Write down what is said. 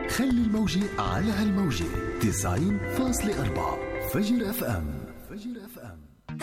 خلي الموجة على هالموجة 90.4 فجر اف ام.